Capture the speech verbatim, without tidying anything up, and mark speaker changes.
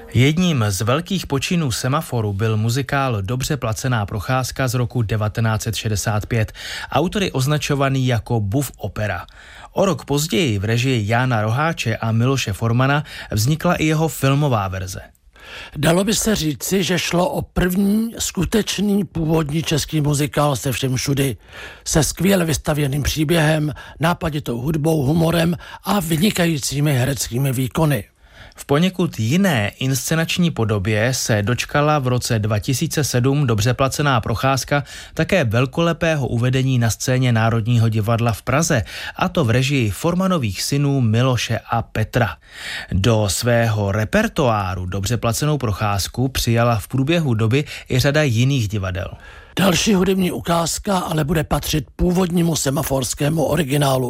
Speaker 1: Jedním z velkých počinů Semaforu byl muzikál Dobře placená procházka z roku devatenáct set šedesát pět, autory označovaný jako buff opera. O rok později v režii Jána Roháče a Miloše Formana vznikla i jeho filmová verze.
Speaker 2: Dalo by se říci, že šlo o první skutečný původní český muzikál se všem všudy, se skvěle vystavěným příběhem, nápaditou hudbou, humorem a vynikajícími hereckými výkony.
Speaker 1: V poněkud jiné inscenační podobě se dočkala v roce dva tisíce sedm Dobře placená procházka také velkolepého uvedení na scéně Národního divadla v Praze, a to v režii Formanových synů Miloše a Petra. Do svého repertoáru Dobře placenou procházku přijala v průběhu doby i řada jiných divadel.
Speaker 2: Další hudební ukázka ale bude patřit původnímu semaforskému originálu.